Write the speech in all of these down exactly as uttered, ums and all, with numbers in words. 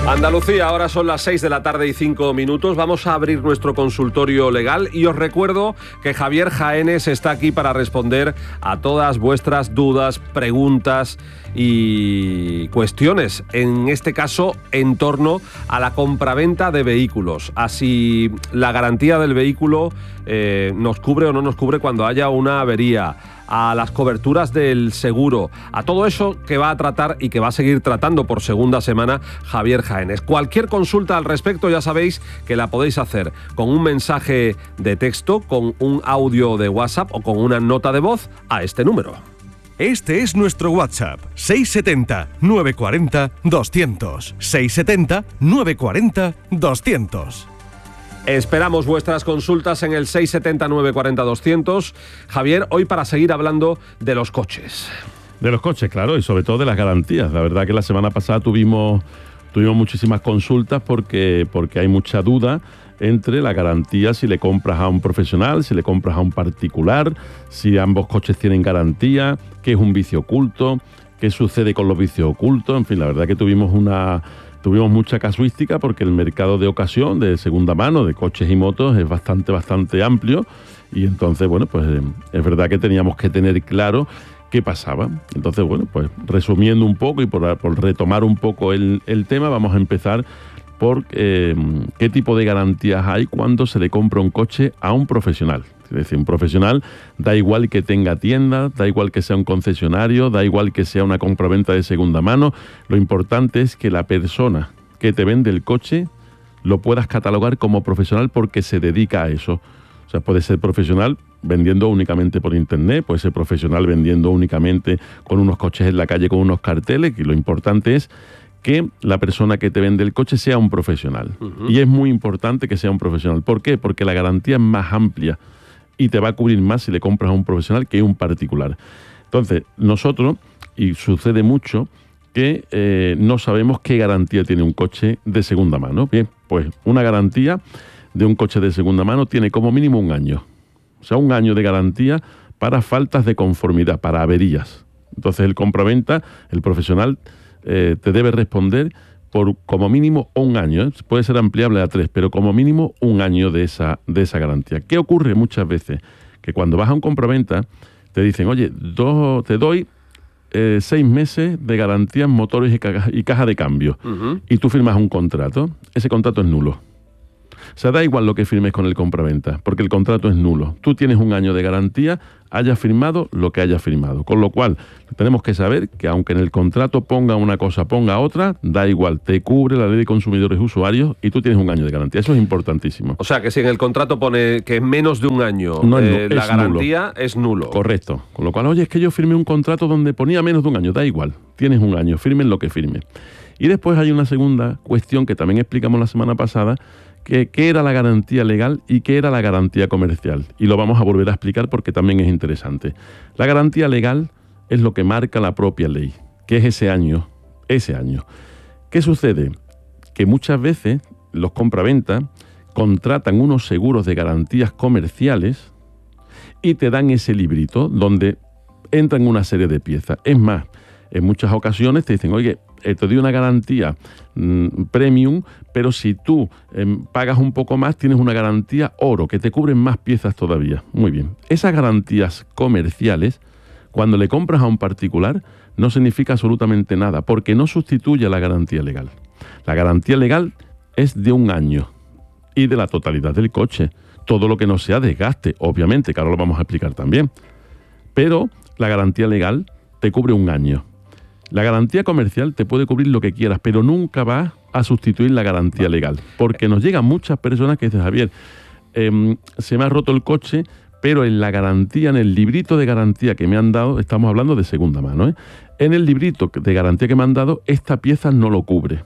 Andalucía, ahora son las seis de la tarde y cinco minutos. Vamos a abrir nuestro consultorio legal y os recuerdo que Javier Jaénes está aquí para responder a todas vuestras dudas, preguntas y cuestiones, en este caso en torno a la compraventa de vehículos, así la garantía del vehículo eh, nos cubre o no nos cubre cuando haya una avería, a las coberturas del seguro, a todo eso que va a tratar y que va a seguir tratando por segunda semana Javier Jaénes. Cualquier consulta al respecto ya sabéis que la podéis hacer con un mensaje de texto, con un audio de WhatsApp o con una nota de voz a este número. Este es nuestro WhatsApp, seis siete cero, nueve cuatro cero, doscientos. seis siete cero, nueve cuatro cero, doscientos. Esperamos vuestras consultas en el seis siete cero, nueve cuatro cero, doscientos. Javier, hoy para seguir hablando de los coches. De los coches, claro, y sobre todo de las garantías. La verdad que la semana pasada tuvimos, tuvimos muchísimas consultas porque, porque hay mucha duda entre la garantía, si le compras a un profesional, si le compras a un particular, si ambos coches tienen garantía, qué es un vicio oculto, qué sucede con los vicios ocultos. En fin, la verdad que tuvimos una... Tuvimos mucha casuística porque el mercado de ocasión, de segunda mano, de coches y motos es bastante, bastante amplio y entonces, bueno, pues eh, es verdad que teníamos que tener claro qué pasaba. Entonces, bueno, pues resumiendo un poco y por, por retomar un poco el, el tema, vamos a empezar por eh, qué tipo de garantías hay cuando se le compra un coche a un profesional. Es decir, un profesional, da igual que tenga tienda, da igual que sea un concesionario, da igual que sea una compraventa de segunda mano. Lo importante es que la persona que te vende el coche lo puedas catalogar como profesional porque se dedica a eso. O sea, puede ser profesional vendiendo únicamente por internet, puede ser profesional vendiendo únicamente con unos coches en la calle, con unos carteles, y lo importante es que la persona que te vende el coche sea un profesional. Uh-huh. Y es muy importante que sea un profesional. ¿Por qué? Porque la garantía es más amplia y te va a cubrir más si le compras a un profesional que a un particular. Entonces, nosotros, y sucede mucho, que eh, no sabemos qué garantía tiene un coche de segunda mano. Bien, pues una garantía de un coche de segunda mano tiene como mínimo un año. O sea, un año de garantía para faltas de conformidad, para averías. Entonces, el compraventa, el profesional, eh, te debe responder por como mínimo un año, ¿eh? Puede ser ampliable a tres, pero como mínimo un año de esa, de esa garantía. ¿Qué ocurre muchas veces? Que cuando vas a un compraventa te dicen, oye, do, te doy eh, seis meses de garantía en motores y caja, y caja de cambio. Uh-huh. Y tú firmas un contrato. Ese contrato es nulo. O sea, da igual lo que firmes con el compraventa, porque el contrato es nulo. Tú tienes un año de garantía, hayas firmado lo que hayas firmado. Con lo cual, tenemos que saber que aunque en el contrato ponga una cosa, ponga otra, da igual, te cubre la ley de consumidores y usuarios y tú tienes un año de garantía. Eso es importantísimo. O sea, que si en el contrato pone que es menos de un año, no es, eh, la es garantía nulo. Es nulo. Correcto. Con lo cual, oye, es que yo firmé un contrato donde ponía menos de un año. Da igual, tienes un año, firmen lo que firmen. Y después hay una segunda cuestión que también explicamos la semana pasada, que qué era la garantía legal y qué era la garantía comercial. Y lo vamos a volver a explicar porque también es interesante. La garantía legal es lo que marca la propia ley, que es ese año, ese año. ¿Qué sucede? Que muchas veces los compraventas contratan unos seguros de garantías comerciales y te dan ese librito donde entran una serie de piezas. Es más, en muchas ocasiones te dicen, oye, te doy una garantía mmm, premium, pero si tú eh, pagas un poco más, tienes una garantía oro, que te cubren más piezas todavía. Muy bien. Esas garantías comerciales, cuando le compras a un particular, no significa absolutamente nada, porque no sustituye a la garantía legal. La garantía legal es de un año y de la totalidad del coche. Todo lo que no sea desgaste, obviamente, que ahora lo vamos a explicar también. Pero la garantía legal te cubre un año. La garantía comercial te puede cubrir lo que quieras, pero nunca va a sustituir la garantía legal. Porque nos llegan muchas personas que dicen, Javier, eh, se me ha roto el coche, pero en la garantía, en el librito de garantía que me han dado, estamos hablando de segunda mano, ¿eh? En el librito de garantía que me han dado, esta pieza no lo cubre.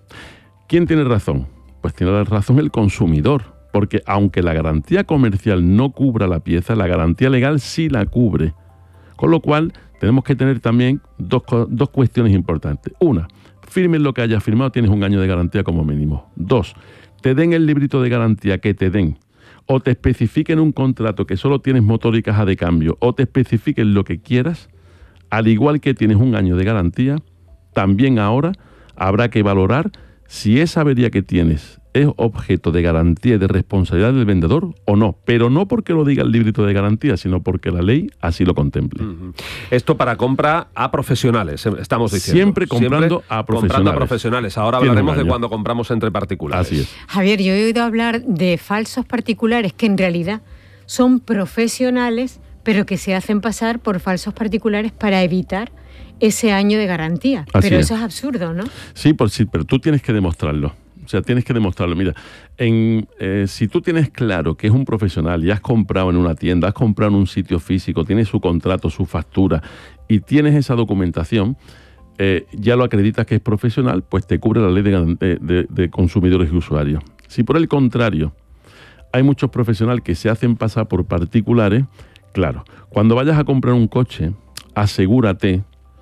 ¿Quién tiene razón? Pues tiene razón el consumidor, porque aunque la garantía comercial no cubra la pieza, la garantía legal sí la cubre. Con lo cual, tenemos que tener también dos, dos cuestiones importantes. Una, firmen lo que hayas firmado, tienes un año de garantía como mínimo. Dos, te den el librito de garantía que te den, o te especifiquen un contrato que solo tienes motor y caja de cambio, o te especifiquen lo que quieras, al igual que tienes un año de garantía, también ahora habrá que valorar si esa avería que tienes es objeto de garantía y de responsabilidad del vendedor o no, pero no porque lo diga el librito de garantía, sino porque la ley así lo contemple. Uh-huh. Esto para compra a profesionales, estamos diciendo. Siempre comprando Siempre a profesionales. Comprando a profesionales. Ahora hablaremos de cuando compramos entre particulares. Así es. Javier, yo he oído hablar de falsos particulares que en realidad son profesionales, pero que se hacen pasar por falsos particulares para evitar ese año de garantía. Así pero es. Eso es absurdo, ¿no? Sí, por sí, pero tú tienes que demostrarlo. O sea, tienes que demostrarlo. Mira, en, eh, si tú tienes claro que es un profesional y has comprado en una tienda, has comprado en un sitio físico, tienes su contrato, su factura y tienes esa documentación, eh, ya lo acreditas que es profesional, pues te cubre la ley de, de, de consumidores y usuarios. Si por el contrario hay muchos profesionales que se hacen pasar por particulares, claro, cuando vayas a comprar un coche, asegúrate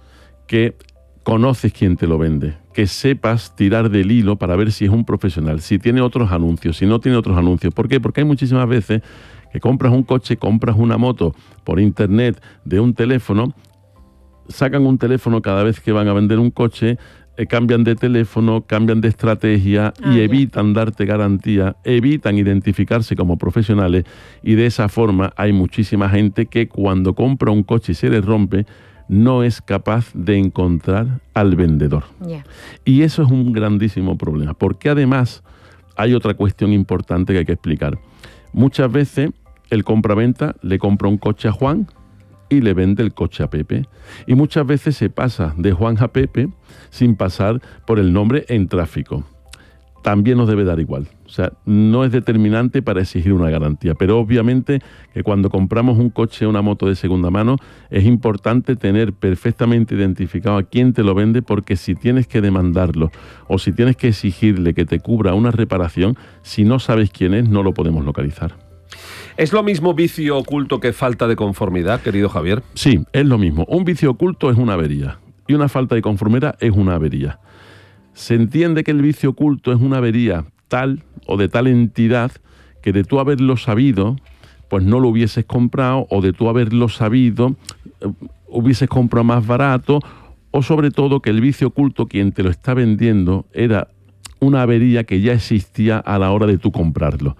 que conoces quién te lo vende, que sepas tirar del hilo para ver si es un profesional, si tiene otros anuncios, si no tiene otros anuncios. ¿Por qué? Porque hay muchísimas veces que compras un coche, compras una moto por internet de un teléfono, sacan un teléfono cada vez que van a vender un coche, eh, cambian de teléfono, cambian de estrategia ah, y evitan ya. darte garantía, evitan identificarse como profesionales y de esa forma hay muchísima gente que cuando compra un coche y se le rompe, no es capaz de encontrar al vendedor. Yeah. Y eso es un grandísimo problema, porque además hay otra cuestión importante que hay que explicar. Muchas veces el compraventa le compra un coche a Juan y le vende el coche a Pepe. Y muchas veces se pasa de Juan a Pepe sin pasar por el nombre en tráfico. También nos debe dar igual. O sea, no es determinante para exigir una garantía, pero obviamente que cuando compramos un coche o una moto de segunda mano es importante tener perfectamente identificado a quién te lo vende, porque si tienes que demandarlo o si tienes que exigirle que te cubra una reparación, si no sabes quién es, no lo podemos localizar. ¿Es lo mismo vicio oculto que falta de conformidad, querido Javier? Sí, es lo mismo. Un vicio oculto es una avería y una falta de conformidad es una avería. Se entiende que el vicio oculto es una avería tal o de tal entidad que de tú haberlo sabido, pues no lo hubieses comprado, o de tú haberlo sabido, eh, hubieses comprado más barato, o sobre todo que el vicio oculto, quien te lo está vendiendo, era una avería que ya existía a la hora de tú comprarlo.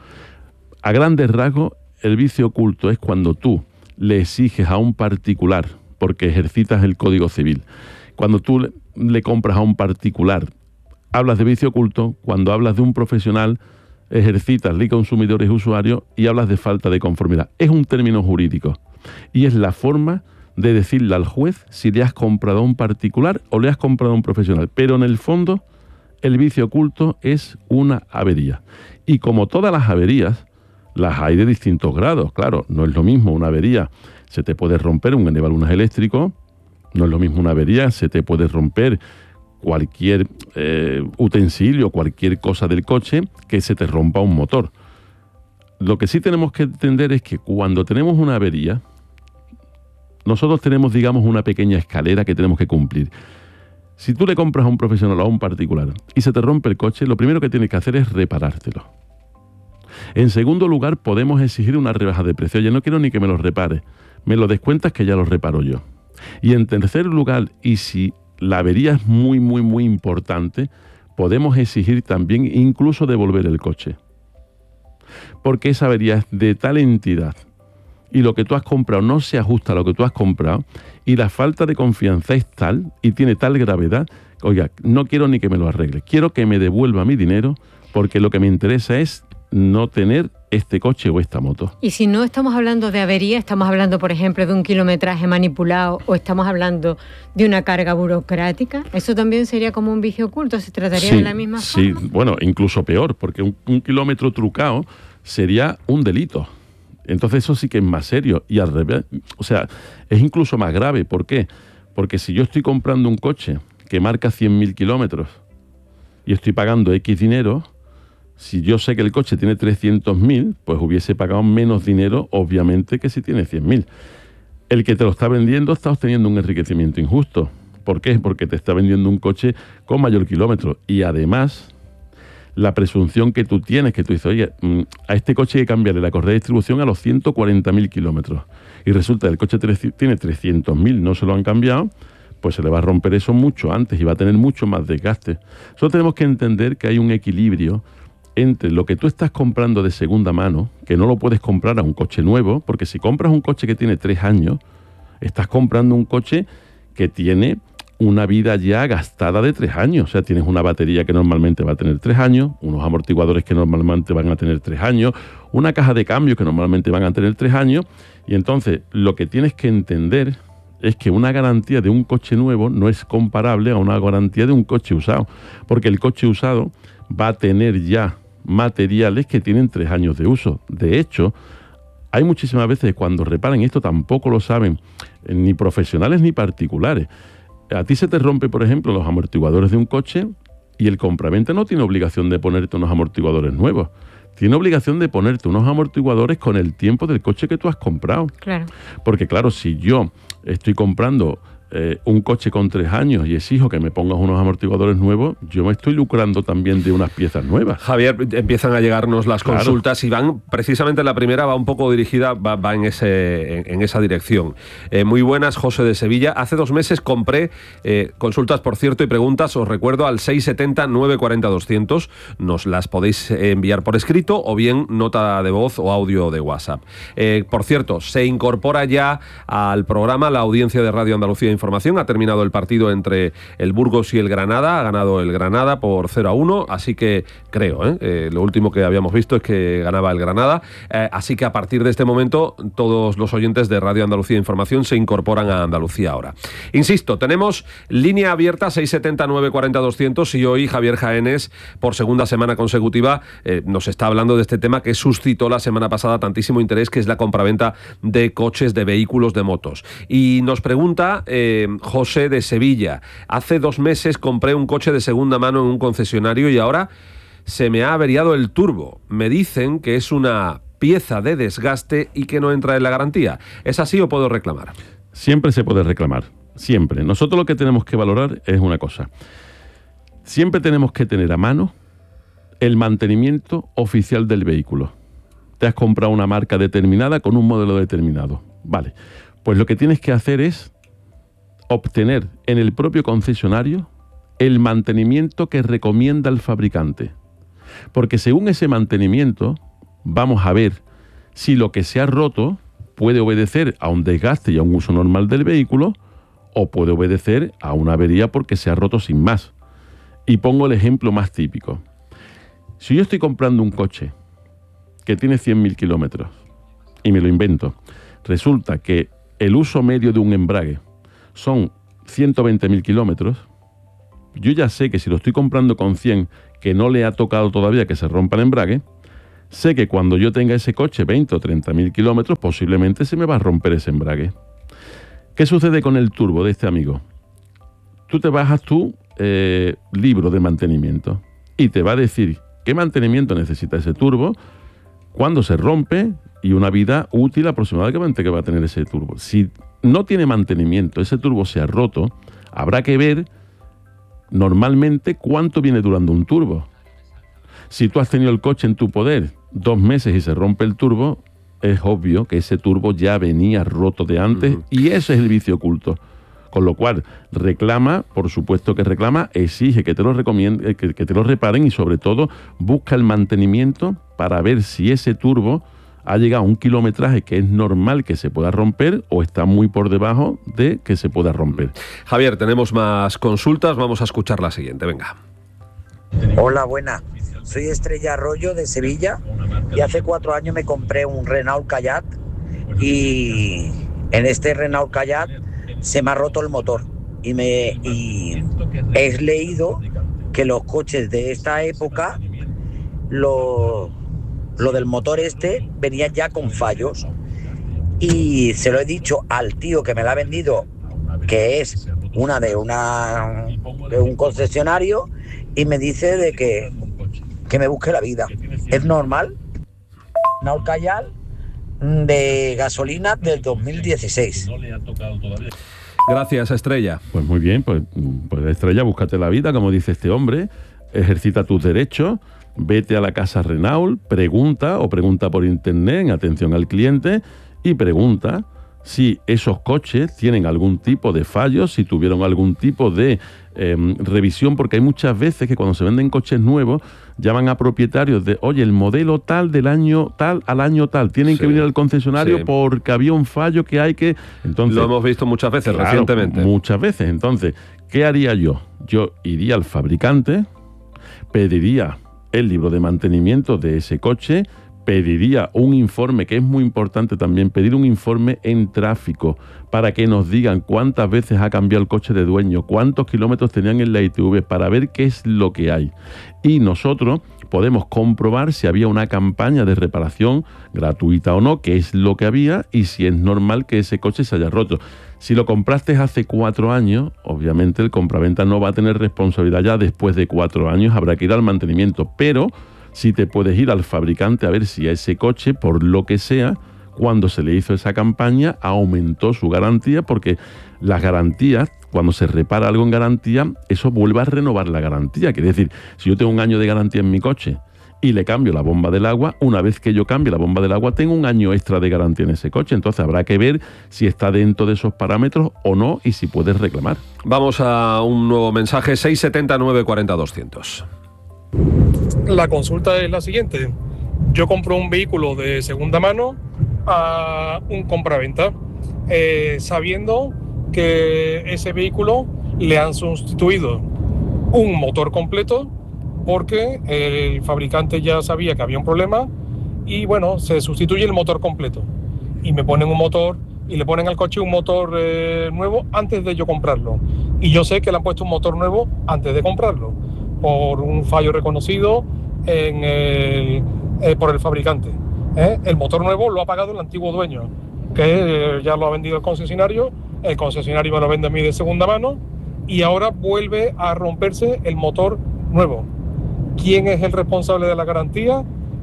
A grandes rasgos, el vicio oculto es cuando tú le exiges a un particular, porque ejercitas el Código Civil, cuando tú le, le compras a un particular, hablas de vicio oculto. Cuando hablas de un profesional, ejercitas ley consumidores y usuarios y hablas de falta de conformidad. Es un término jurídico y es la forma de decirle al juez si le has comprado a un particular o le has comprado a un profesional. Pero en el fondo, el vicio oculto es una avería. Y como todas las averías, las hay de distintos grados. Claro, no es lo mismo una avería. Se te puede romper un enebalunas eléctrico, no es lo mismo una avería, se te puede romper cualquier eh, utensilio, cualquier cosa del coche, que se te rompa un motor. Lo que sí tenemos que entender es que cuando tenemos una avería, nosotros tenemos, digamos, una pequeña escalera que tenemos que cumplir. Si tú le compras a un profesional o a un particular y se te rompe el coche, lo primero que tienes que hacer es reparártelo. En segundo lugar, podemos exigir una rebaja de precio. Oye, no quiero ni que me lo repare, me lo descuentas que ya lo reparo yo. Y en tercer lugar, y si la avería es muy, muy, muy importante, podemos exigir también incluso devolver el coche. Porque esa avería es de tal entidad y lo que tú has comprado no se ajusta a lo que tú has comprado y la falta de confianza es tal y tiene tal gravedad, oiga, no quiero ni que me lo arregle, quiero que me devuelva mi dinero porque lo que me interesa es no tener este coche o esta moto. Y si no estamos hablando de avería, estamos hablando, por ejemplo, de un kilometraje manipulado o estamos hablando de una carga burocrática, ¿eso también sería como un vicio oculto? ¿Se trataría sí, de la misma sí, forma? Sí, bueno, incluso peor, porque un, un kilómetro trucado sería un delito. Entonces eso sí que es más serio y al revés, o sea, es incluso más grave. ¿Por qué? Porque si yo estoy comprando un coche que marca cien mil kilómetros y estoy pagando X dinero, si yo sé que el coche tiene trescientos mil, pues hubiese pagado menos dinero, obviamente, que si tiene cien mil. El que te lo está vendiendo está obteniendo un enriquecimiento injusto. ¿Por qué? Porque te está vendiendo un coche con mayor kilómetro. Y además, la presunción que tú tienes, que tú dices, oye, a este coche hay que cambiarle la correa de distribución a los ciento cuarenta mil kilómetros. Y resulta que el coche tiene trescientos mil, no se lo han cambiado, pues se le va a romper eso mucho antes y va a tener mucho más desgaste. Nosotros tenemos que entender que hay un equilibrio entre lo que tú estás comprando de segunda mano, que no lo puedes comprar a un coche nuevo, porque si compras un coche que tiene tres años, estás comprando un coche que tiene una vida ya gastada de tres años. O sea, tienes una batería que normalmente va a tener tres años, unos amortiguadores que normalmente van a tener tres años, una caja de cambios que normalmente van a tener tres años, y entonces lo que tienes que entender es que una garantía de un coche nuevo no es comparable a una garantía de un coche usado, porque el coche usado va a tener ya materiales que tienen tres años de uso. De hecho, hay muchísimas veces cuando reparan esto tampoco lo saben ni profesionales ni particulares. A ti se te rompe, por ejemplo, los amortiguadores de un coche y el compraventa no tiene obligación de ponerte unos amortiguadores nuevos. Tiene obligación de ponerte unos amortiguadores con el tiempo del coche que tú has comprado. Claro. Porque claro, si yo estoy comprando eh, un coche con tres años y exijo que me pongas unos amortiguadores nuevos, yo me estoy lucrando también de unas piezas nuevas. Javier, empiezan a llegarnos las Claro. consultas y van, precisamente la primera va un poco dirigida, va, va en, ese, en, en esa dirección. Eh, muy buenas, José de Sevilla. Hace dos meses compré, eh, consultas por cierto y preguntas, os recuerdo al seis siete cero, nueve cuatro cero, doscientos. Nos las podéis enviar por escrito o bien nota de voz o audio de WhatsApp. Eh, por cierto, se incorpora ya al programa la audiencia de Radio Andalucía Información. Ha terminado el partido entre el Burgos y el Granada. Ha ganado el Granada por cero a uno, así que creo, ¿eh? Eh, lo último que habíamos visto es que ganaba el Granada. Eh, así que a partir de este momento todos los oyentes de Radio Andalucía Información se incorporan a Andalucía Ahora. Insisto, tenemos línea abierta seis siete cero, nueve cuatro cero, doscientos y hoy Javier Jaénes, por segunda semana consecutiva, eh, nos está hablando de este tema que suscitó la semana pasada tantísimo interés, que es la compraventa de coches, de vehículos, de motos. Y nos pregunta eh, José de Sevilla: hace dos meses compré un coche de segunda mano en un concesionario y ahora se me ha averiado el turbo. Me dicen que es una pieza de desgaste y que no entra en la garantía. ¿Es así o puedo reclamar? Siempre se puede reclamar, siempre. Nosotros lo que tenemos que valorar es una cosa. Siempre tenemos que tener a mano el mantenimiento oficial del vehículo. Te has comprado una marca determinada con un modelo determinado. Vale, pues lo que tienes que hacer es obtener en el propio concesionario el mantenimiento que recomienda el fabricante. Porque según ese mantenimiento vamos a ver si lo que se ha roto puede obedecer a un desgaste y a un uso normal del vehículo o puede obedecer a una avería porque se ha roto sin más. Y pongo el ejemplo más típico. Si yo estoy comprando un coche que tiene cien mil kilómetros y me lo invento, resulta que el uso medio de un embrague son ciento veinte mil kilómetros, yo ya sé que si lo estoy comprando con cien, que no le ha tocado todavía que se rompa el embrague, sé que cuando yo tenga ese coche veinte o treinta mil kilómetros, posiblemente se me va a romper ese embrague. ¿Qué sucede con el turbo de este amigo? Tú te bajas tu eh, libro de mantenimiento y te va a decir qué mantenimiento necesita ese turbo, cuándo se rompe y una vida útil aproximadamente que va a tener ese turbo. Si no tiene mantenimiento, ese turbo se ha roto, habrá que ver normalmente cuánto viene durando un turbo. Si tú has tenido el coche en tu poder dos meses y se rompe el turbo, es obvio que ese turbo ya venía roto de antes. Uh-huh. Y ese es el vicio oculto. Con lo cual, reclama, por supuesto que reclama, exige que te lo recomiende, que, que te lo reparen y sobre todo busca el mantenimiento para ver si ese turbo ha llegado a un kilometraje que es normal que se pueda romper o está muy por debajo de que se pueda romper. Javier, tenemos más consultas, vamos a escuchar la siguiente, venga. Hola, buena. Soy Estrella Arroyo de Sevilla y hace cuatro años me compré un Renault Kadett y en este Renault Kadett se me ha roto el motor y, me, y he leído que los coches de esta época, lo, lo del motor este venía ya con fallos y se lo he dicho al tío que me la ha vendido, que es una de, una, de un concesionario, y me dice de que, que me busque la vida. ¿Es normal? Renault Kadett de gasolina del dos mil dieciséis. Gracias, Estrella. Pues muy bien, pues, pues Estrella, búscate la vida, como dice este hombre, ejercita tus derechos, vete a la casa Renault, pregunta o pregunta por internet en atención al cliente y pregunta si esos coches tienen algún tipo de fallo, si tuvieron algún tipo de eh, revisión, porque hay muchas veces que cuando se venden coches nuevos llaman a propietarios de, oye, el modelo tal del año tal al año tal, tienen sí, que venir al concesionario sí. porque había un fallo que hay que... Entonces, lo hemos visto muchas veces, claro, recientemente. Muchas veces. Entonces, ¿qué haría yo? Yo iría al fabricante, pediría el libro de mantenimiento de ese coche, pediría un informe, que es muy importante también, pedir un informe en tráfico para que nos digan cuántas veces ha cambiado el coche de dueño, cuántos kilómetros tenían en la I T V, para ver qué es lo que hay. Y nosotros podemos comprobar si había una campaña de reparación gratuita o no, qué es lo que había y si es normal que ese coche se haya roto. Si lo compraste hace cuatro años, obviamente el compraventa no va a tener responsabilidad ya después de cuatro años, habrá que ir al mantenimiento, pero si te puedes ir al fabricante a ver si a ese coche, por lo que sea, cuando se le hizo esa campaña, aumentó su garantía, porque las garantías, cuando se repara algo en garantía, eso vuelve a renovar la garantía. Quiere decir, si yo tengo un año de garantía en mi coche y le cambio la bomba del agua, una vez que yo cambie la bomba del agua, tengo un año extra de garantía en ese coche. Entonces habrá que ver si está dentro de esos parámetros o no y si puedes reclamar. Vamos a un nuevo mensaje, seis siete cero, nueve cuatro cero, doscientos. La consulta es la siguiente. Yo compro un vehículo de segunda mano a un compraventa, eh, sabiendo que ese vehículo le han sustituido un motor completo porque el fabricante ya sabía que había un problema y bueno, se sustituye el motor completo y me ponen un motor y le ponen al coche un motor eh, nuevo antes de yo comprarlo, y yo sé que le han puesto un motor nuevo antes de comprarlo por un fallo reconocido en el, eh, por el fabricante. ¿eh? El motor nuevo lo ha pagado el antiguo dueño, que eh, ya lo ha vendido el concesionario, el concesionario me lo vende a mí de segunda mano y ahora vuelve a romperse el motor nuevo. ¿Quién es el responsable de la garantía?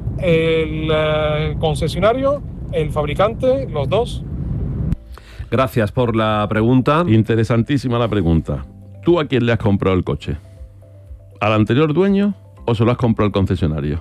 ¿El eh, concesionario, el fabricante, los dos? Gracias por la pregunta. Interesantísima la pregunta. ¿Tú a quién le has comprado el coche? ¿Al anterior dueño o se lo has comprado al concesionario?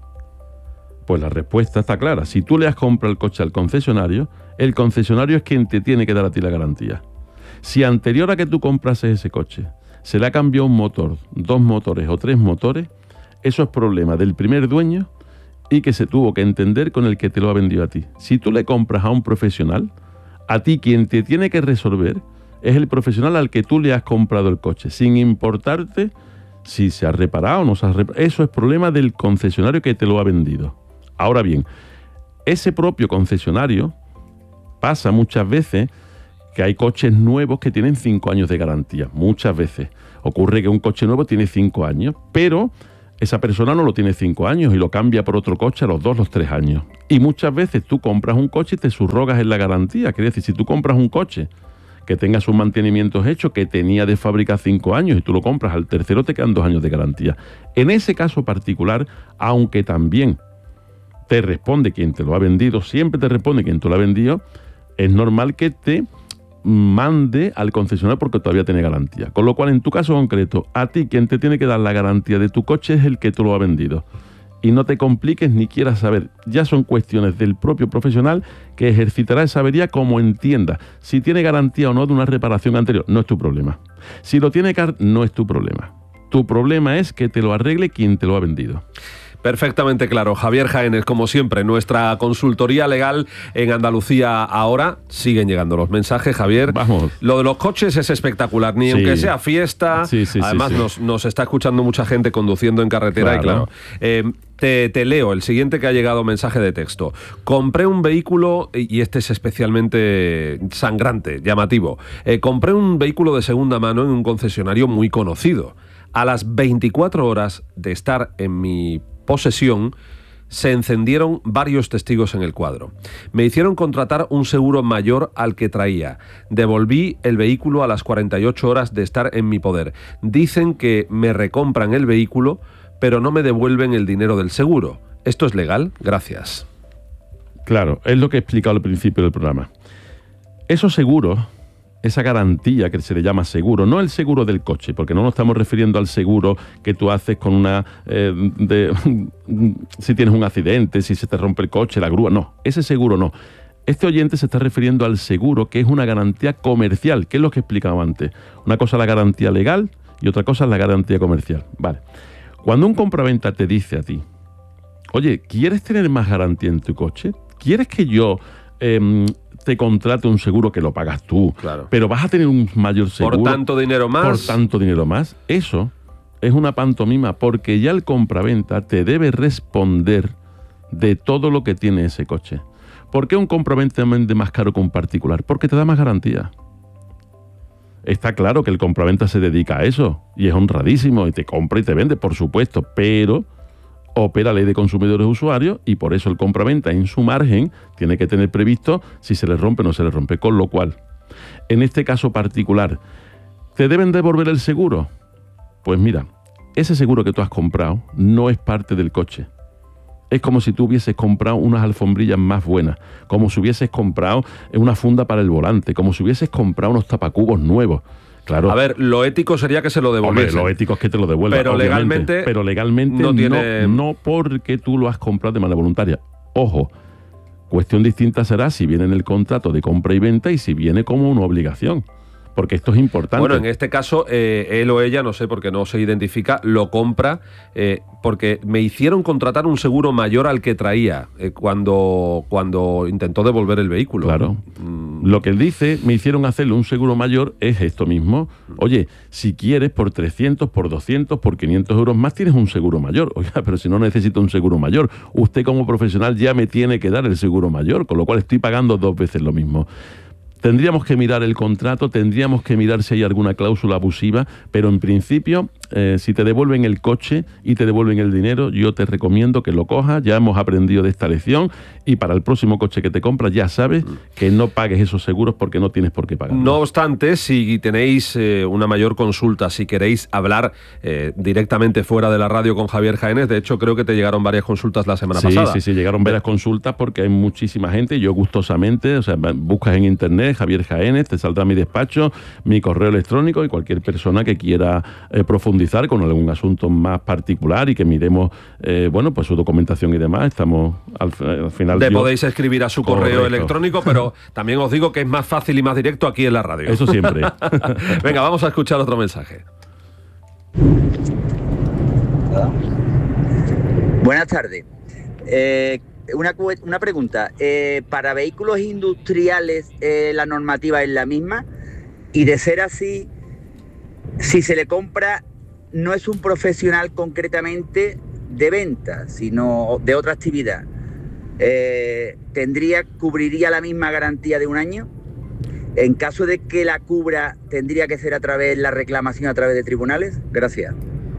Pues la respuesta está clara. Si tú le has comprado el coche al concesionario, el concesionario es quien te tiene que dar a ti la garantía. Si anterior a que tú comprases ese coche se le ha cambiado un motor, dos motores o tres motores, eso es problema del primer dueño y que se tuvo que entender con el que te lo ha vendido a ti. Si tú le compras a un profesional, a ti quien te tiene que resolver es el profesional al que tú le has comprado el coche, sin importarte si se ha reparado o no se ha reparado. Eso es problema del concesionario que te lo ha vendido. Ahora bien, ese propio concesionario pasa muchas veces que hay coches nuevos que tienen cinco años de garantía. Muchas veces ocurre que un coche nuevo tiene cinco años, pero esa persona no lo tiene cinco años y lo cambia por otro coche a los dos, los tres años. Y muchas veces tú compras un coche y te subrogas en la garantía. Quiere decir, si tú compras un coche que tenga sus mantenimientos hechos, que tenía de fábrica cinco años y tú lo compras al tercero, te quedan dos años de garantía. En ese caso particular, aunque también te responde quien te lo ha vendido, siempre te responde quien te lo ha vendido, es normal que te mande al concesionario porque todavía tiene garantía. Con lo cual, en tu caso concreto, a ti quien te tiene que dar la garantía de tu coche es el que te lo ha vendido. Y no te compliques ni quieras saber. Ya son cuestiones del propio profesional que ejercitará esa avería como entienda. Si tiene garantía o no de una reparación anterior, no es tu problema. Si lo tiene car, no es tu problema. Tu problema es que te lo arregle quien te lo ha vendido. Perfectamente claro. Javier Jaénez, como siempre, nuestra consultoría legal en Andalucía ahora. Siguen llegando los mensajes, Javier. Vamos. Lo de los coches es espectacular, ni sí. aunque sea fiesta. Sí, sí, Además, sí, sí. Nos, nos está escuchando mucha gente conduciendo en carretera. Claro. Y claro, eh, te, te leo el siguiente que ha llegado, mensaje de texto. Compré un vehículo, y este es especialmente sangrante, llamativo. Eh, compré un vehículo de segunda mano en un concesionario muy conocido. A las veinticuatro horas de estar en mi posesión, se encendieron varios testigos en el cuadro. Me hicieron contratar un seguro mayor al que traía. Devolví el vehículo a las cuarenta y ocho horas de estar en mi poder. Dicen que me recompran el vehículo, pero no me devuelven el dinero del seguro. ¿Esto es legal? Gracias. Claro, es lo que he explicado al principio del programa. Esos seguros, esa garantía que se le llama seguro, no el seguro del coche, porque no nos estamos refiriendo al seguro que tú haces con una... Eh, de, si tienes un accidente, si se te rompe el coche, la grúa, no, ese seguro no. Este oyente se está refiriendo al seguro, que es una garantía comercial, que es lo que explicaba antes. Una cosa es la garantía legal y otra cosa es la garantía comercial. Vale. Cuando un compraventa te dice a ti, oye, ¿quieres tener más garantía en tu coche? ¿Quieres que yo eh, te contrate un seguro que lo pagas tú, claro, pero vas a tener un mayor seguro? Por tanto dinero más. Por tanto dinero más. Eso es una pantomima, porque ya el compraventa te debe responder de todo lo que tiene ese coche. ¿Por qué un compraventa vende más caro que un particular? Porque te da más garantía. Está claro que el compraventa se dedica a eso y es honradísimo y te compra y te vende, por supuesto, pero opera ley de consumidores y usuarios y por eso el compraventa en su margen tiene que tener previsto si se le rompe o no se le rompe. Con lo cual, en este caso particular, ¿te deben devolver el seguro? Pues mira, ese seguro que tú has comprado no es parte del coche. Es como si tú hubieses comprado unas alfombrillas más buenas, como si hubieses comprado una funda para el volante, como si hubieses comprado unos tapacubos nuevos. Claro. A ver, lo ético sería que se lo devolviesen. Hombre, lo ético es que te lo devuelvan, pero legalmente, pero legalmente no, tiene... no, no porque tú lo has comprado de manera voluntaria. Ojo, cuestión distinta será si viene en el contrato de compra y venta y si viene como una obligación. Porque esto es importante. Bueno, en este caso, eh, él o ella, no sé, porque no se identifica, lo compra eh, porque me hicieron contratar un seguro mayor al que traía eh, cuando, cuando intentó devolver el vehículo. Claro. Mm. Lo que él dice, me hicieron hacerle un seguro mayor, es esto mismo. Oye, si quieres, por trescientos, por doscientos, por quinientos euros más, tienes un seguro mayor. Oiga, pero si no necesito un seguro mayor, usted como profesional ya me tiene que dar el seguro mayor, con lo cual estoy pagando dos veces lo mismo. Tendríamos que mirar el contrato, tendríamos que mirar si hay alguna cláusula abusiva, pero en principio, eh, si te devuelven el coche y te devuelven el dinero, yo te recomiendo que lo cojas. Ya hemos aprendido de esta lección y para el próximo coche que te compras ya sabes que no pagues esos seguros porque no tienes por qué pagar. No obstante, si tenéis eh, una mayor consulta, si queréis hablar eh, directamente fuera de la radio con Javier Jaénes, de hecho creo que te llegaron varias consultas la semana sí, pasada. Sí, sí, llegaron varias consultas porque hay muchísima gente. Yo gustosamente, o sea, buscas en internet Javier Jaénes, te saldrá mi despacho, mi correo electrónico y cualquier persona que quiera eh, profundizar con algún asunto más particular y que miremos, eh, bueno, pues su documentación y demás. Estamos al, al final... Le yo... podéis escribir a su Correcto. correo electrónico, pero también os digo que es más fácil y más directo aquí en la radio. Eso siempre. Venga, vamos a escuchar otro mensaje. Buenas tardes. Eh, Una, una pregunta, eh, ¿para vehículos industriales eh, la normativa es la misma? Y de ser así, si se le compra, no es un profesional concretamente de venta, sino de otra actividad, eh, ¿tendría, cubriría la misma garantía de un año? En caso de que la cubra, ¿tendría que ser a través de la reclamación a través de tribunales? Gracias.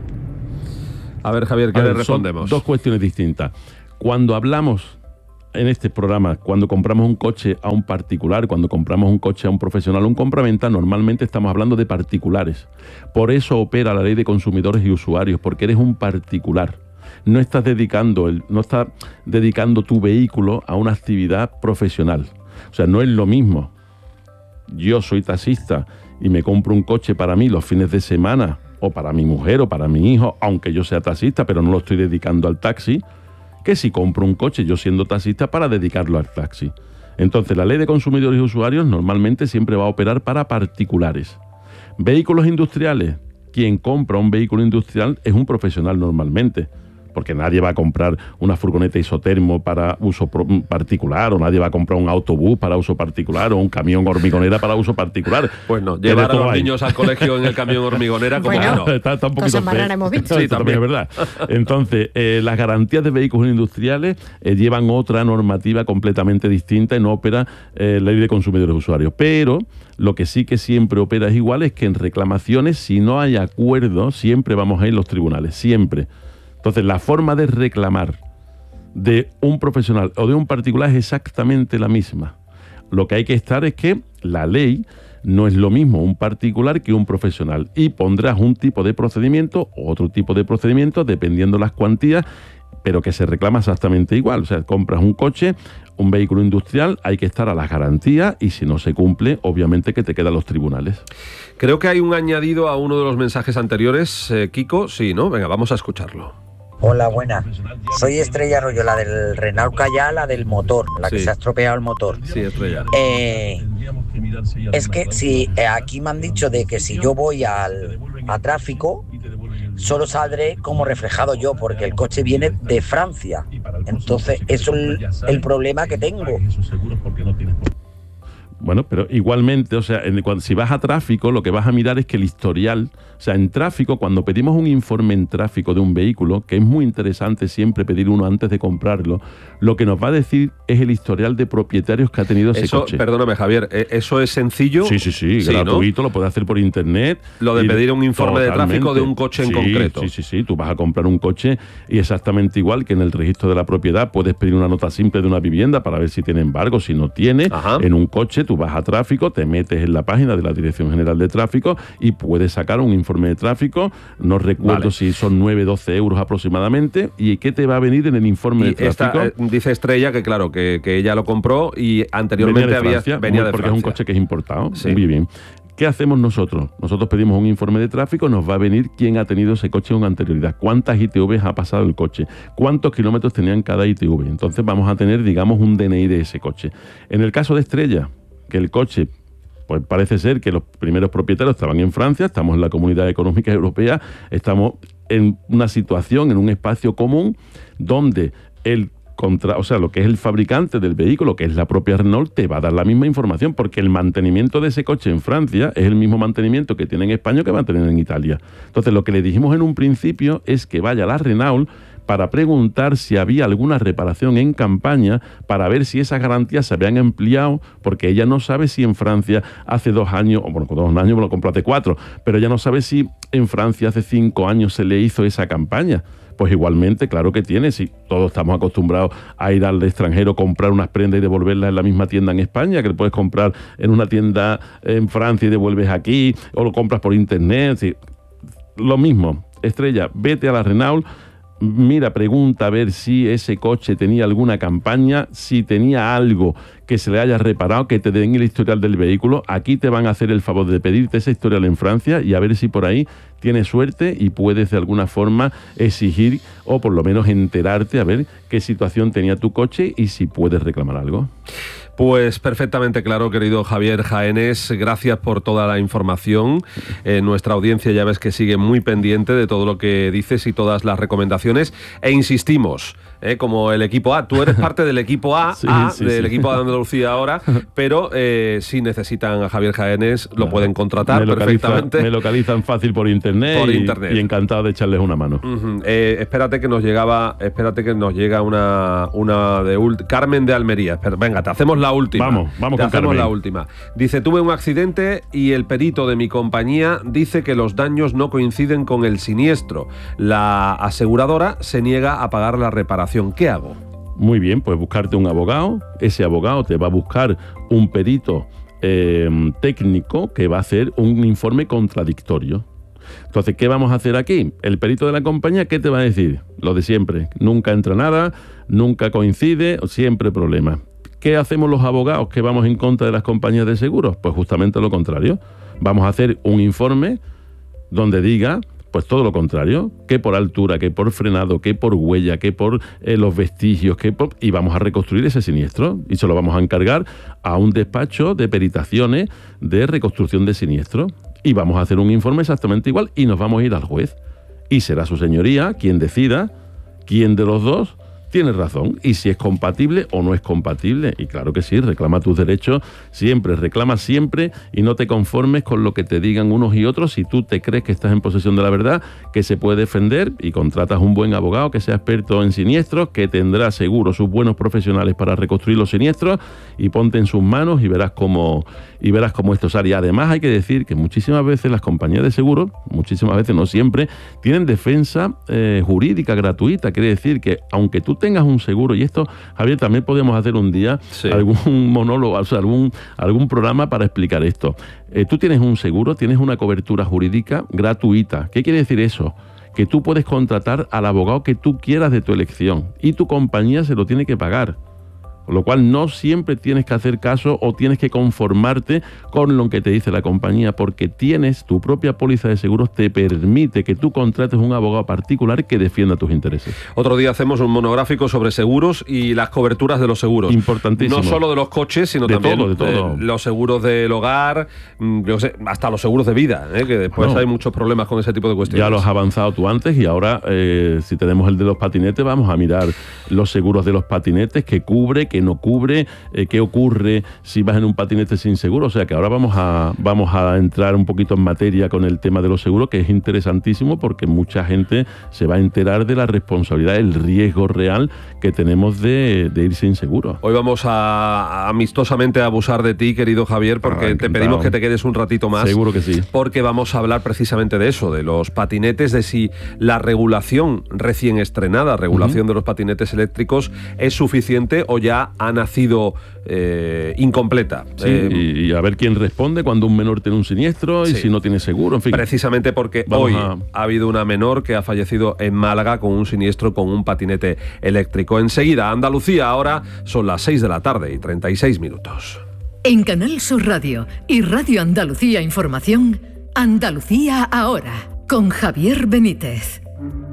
A ver, Javier, ¿qué a le ver, respondemos? Son dos cuestiones distintas. Cuando hablamos en este programa, cuando compramos un coche a un particular, cuando compramos un coche a un profesional o un compraventa, normalmente estamos hablando de particulares. Por eso opera la ley de consumidores y usuarios, porque eres un particular. No estás dedicando, el, no estás dedicando tu vehículo a una actividad profesional. O sea, no es lo mismo. Yo soy taxista y me compro un coche para mí los fines de semana, o para mi mujer o para mi hijo, aunque yo sea taxista, pero no lo estoy dedicando al taxi, que si compro un coche yo siendo taxista para dedicarlo al taxi. Entonces, la ley de consumidores y usuarios normalmente siempre va a operar para particulares. Vehículos industriales. Quien compra un vehículo industrial es un profesional normalmente, porque nadie va a comprar una furgoneta isotermo para uso particular, o nadie va a comprar un autobús para uso particular, o un camión hormigonera para uso particular. Pues no, llevar a los hay. niños al colegio en el camión hormigonera, como bueno, no. Está, está un poquito cosas hemos visto. Sí, también es verdad. Entonces, eh, las garantías de vehículos industriales eh, llevan otra normativa completamente distinta y no opera eh, la ley de consumidores y usuarios. Pero lo que sí que siempre opera es igual, es que en reclamaciones, si no hay acuerdo, siempre vamos a ir a los tribunales, siempre. Entonces, la forma de reclamar de un profesional o de un particular es exactamente la misma. Lo que hay que estar es que la ley no es lo mismo un particular que un profesional, y pondrás un tipo de procedimiento o otro tipo de procedimiento dependiendo las cuantías, pero que se reclama exactamente igual. O sea, compras un coche, un vehículo industrial, hay que estar a las garantías y si no se cumple, obviamente que te quedan los tribunales. Creo que hay un añadido a uno de los mensajes anteriores, eh, Kiko, sí, ¿no? Venga, vamos a escucharlo. Hola, buena. Soy Estrella Arroyo, la del Renault Kadjar, la del motor, la Sí. que se ha estropeado el motor. Sí, Estrella. Eh, es que si eh, aquí me han dicho de que si yo voy al, a tráfico, solo saldré como reflejado yo, porque el coche viene de Francia. Entonces, eso es el, el problema que tengo. Bueno, pero igualmente, o sea, en, cuando, si vas a tráfico, lo que vas a mirar es que el historial, o sea, en tráfico, cuando pedimos un informe en tráfico de un vehículo, que es muy interesante siempre pedir uno antes de comprarlo, lo que nos va a decir es el historial de propietarios que ha tenido ese Eso, coche. perdóname, Javier, ¿eh, ¿eso es sencillo? Sí, sí, sí, Sí, gratuito, ¿no? Lo puedes hacer por internet. Lo de Y pedir un informe de tráfico de un coche en Sí, concreto. Sí, sí, sí, tú vas a comprar un coche y exactamente igual que en el registro de la propiedad puedes pedir una nota simple de una vivienda para ver si tiene embargo, si no tiene. Ajá. En un coche tú vas a tráfico, te metes en la página de la Dirección General de Tráfico y puedes sacar un informe de tráfico, no recuerdo Vale. si son nueve, doce euros aproximadamente, y ¿qué te va a venir en el informe Y de esta, tráfico? eh, dice Estrella que claro, que, que ella lo compró y anteriormente Venía de había Francia, venía muy- de porque Francia. es un coche que es importado. Sí. Muy bien. ¿Qué hacemos nosotros? Nosotros pedimos un informe de tráfico, nos va a venir quién ha tenido ese coche con anterioridad, cuántas I T Vs ha pasado el coche, cuántos kilómetros tenían cada I T V. Entonces vamos a tener, digamos, un D N I de ese coche. En el caso de Estrella, que el coche, pues parece ser que los primeros propietarios estaban en Francia, estamos en la Comunidad Económica Europea, estamos en una situación, en un espacio común, donde el contra, o sea, lo que es el fabricante del vehículo, que es la propia Renault, te va a dar la misma información, porque el mantenimiento de ese coche en Francia es el mismo mantenimiento que tiene en España que va a tener en Italia. Entonces, lo que le dijimos en un principio es que vaya a la Renault para preguntar si había alguna reparación en campaña, para ver si esas garantías se habían ampliado, porque ella no sabe si en Francia hace dos años, o bueno, con dos años me lo compró hace cuatro, pero ella no sabe si en Francia hace cinco años se le hizo esa campaña. Pues igualmente, claro que tiene, si todos estamos acostumbrados a ir al extranjero, comprar unas prendas y devolverlas en la misma tienda en España, que le puedes comprar en una tienda en Francia y devuelves aquí, o lo compras por internet, sí. Lo mismo, Estrella, vete a la Renault, mira, pregunta a ver si ese coche tenía alguna campaña, si tenía algo que se le haya reparado, que te den el historial del vehículo. Aquí te van a hacer el favor de pedirte ese historial en Francia y a ver si por ahí tienes suerte y puedes de alguna forma exigir o por lo menos enterarte a ver qué situación tenía tu coche y si puedes reclamar algo. Pues perfectamente claro, querido Javier Jaénes, gracias por toda la información. Eh, nuestra audiencia ya ves que sigue muy pendiente de todo lo que dices y todas las recomendaciones. E insistimos, eh, como el equipo A, tú eres parte del equipo A, Sí, A sí, del sí. equipo de Andalucía ahora, pero eh, si necesitan a Javier Jaénes, lo pueden contratar me localiza, perfectamente. Me localizan fácil por internet, Por y, internet. y encantado de echarles una mano. Uh-huh. Eh, espérate que nos llegaba, espérate que nos llega una, una de ult- Carmen de Almería. Espera, venga, te hacemos la última. Vamos, vamos te con hacemos Carmen. la última. Dice, tuve un accidente y el perito de mi compañía dice que los daños no coinciden con el siniestro. La aseguradora se niega a pagar la reparación. ¿Qué hago? Muy bien, pues buscarte un abogado. Ese abogado te va a buscar un perito eh, técnico que va a hacer un informe contradictorio. Entonces, ¿qué vamos a hacer aquí? El perito de la compañía, ¿qué te va a decir? Lo de siempre. Nunca entra nada, nunca coincide, siempre problema. ¿Qué hacemos los abogados que vamos en contra de las compañías de seguros? Pues justamente lo contrario. Vamos a hacer un informe donde diga, pues todo lo contrario, que por altura, que por frenado, que por huella, que por eh, los vestigios, que por... y vamos a reconstruir ese siniestro y se lo vamos a encargar a un despacho de peritaciones de reconstrucción de siniestro y vamos a hacer un informe exactamente igual y nos vamos a ir al juez y será su señoría quien decida quién de los dos tiene razón y si es compatible o no es compatible. Y claro que sí, reclama tus derechos siempre, reclama siempre y no te conformes con lo que te digan unos y otros. Si tú te crees que estás en posesión de la verdad, que se puede defender y contratas un buen abogado que sea experto en siniestros, que tendrá seguro sus buenos profesionales para reconstruir los siniestros y ponte en sus manos y verás cómo, y verás cómo esto sale. Y además hay que decir que muchísimas veces las compañías de seguros, muchísimas veces, no siempre, tienen defensa eh, jurídica gratuita. Quiere decir que aunque tú tengas un seguro, y esto, Javier, también podemos hacer un día Sí. algún monólogo, o sea, algún, algún programa para explicar esto. Eh, tú tienes un seguro, tienes una cobertura jurídica gratuita. ¿Qué quiere decir eso? Que tú puedes contratar al abogado que tú quieras de tu elección y tu compañía se lo tiene que pagar. Con lo cual no siempre tienes que hacer caso o tienes que conformarte con lo que te dice la compañía, porque tienes tu propia póliza de seguros, te permite que tú contrates un abogado particular que defienda tus intereses. Otro día hacemos un monográfico sobre seguros y las coberturas de los seguros. Importantísimo. No solo de los coches, sino de también todo, de todo. De los seguros del hogar, yo sé, hasta los seguros de vida, ¿eh? Que después no. hay muchos problemas con ese tipo de cuestiones. Ya lo has avanzado tú antes y ahora, eh, si tenemos el de los patinetes, vamos a mirar los seguros de los patinetes, qué cubre, qué no cubre, eh, qué ocurre si vas en un patinete sin seguro. O sea que ahora vamos a, vamos a entrar un poquito en materia con el tema de los seguros, que es interesantísimo porque mucha gente se va a enterar de la responsabilidad, el riesgo real que tenemos de, de ir sin seguro. Hoy vamos a, a amistosamente a abusar de ti, querido Javier, porque ah, te pedimos que te quedes un ratito más. Seguro que sí. Porque vamos a hablar precisamente de eso, de los patinetes, de si la regulación recién estrenada, regulación uh-huh. de los patinetes eléctricos, es suficiente o ya ha nacido eh, incompleta. Sí, eh, y, y a ver quién responde cuando un menor tiene un siniestro y sí. si no tiene seguro, en fin. Precisamente porque Vamos hoy a... ha habido una menor que ha fallecido en Málaga con un siniestro con un patinete eléctrico. Enseguida, Andalucía, ahora son las seis de la tarde y treinta y seis minutos. En Canal Sur Radio y Radio Andalucía Información, Andalucía ahora, con Javier Benítez.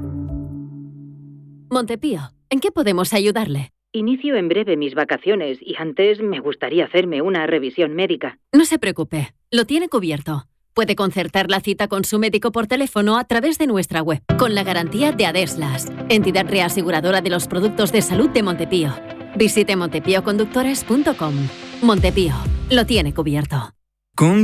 Montepío, ¿en qué podemos ayudarle? Inicio en breve mis vacaciones y antes me gustaría hacerme una revisión médica. No se preocupe, lo tiene cubierto. Puede concertar la cita con su médico por teléfono a través de nuestra web, con la garantía de Adeslas, entidad reaseguradora de los productos de salud de Montepío. Visite montepíoconductores punto com. Montepío, lo tiene cubierto. Con